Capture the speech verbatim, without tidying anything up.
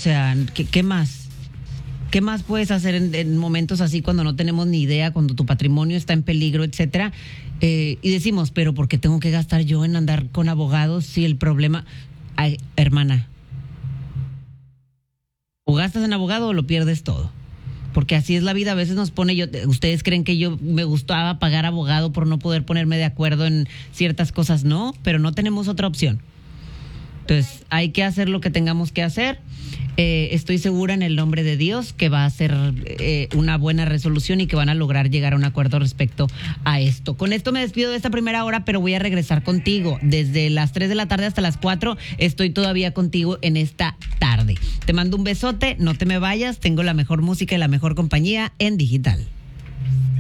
sea, ¿qué, qué más? ¿Qué más puedes hacer en, en momentos así cuando no tenemos ni idea, cuando tu patrimonio está en peligro, etcétera? Eh, y decimos, pero ¿por qué tengo que gastar yo en andar con abogados si el problema... Ay, hermana, o gastas en abogado o lo pierdes todo. Porque así es la vida, a veces nos pone yo, ustedes creen que yo me gustaba pagar abogado por no poder ponerme de acuerdo en ciertas cosas, no, pero no tenemos otra opción. Entonces, hay que hacer lo que tengamos que hacer. Eh, estoy segura en el nombre de Dios que va a ser eh, una buena resolución y que van a lograr llegar a un acuerdo respecto a esto. Con esto me despido de esta primera hora, pero voy a regresar contigo. Desde las tres de la tarde hasta las cuatro estoy todavía contigo en esta tarde. Te mando un besote, no te me vayas, tengo la mejor música y la mejor compañía en digital.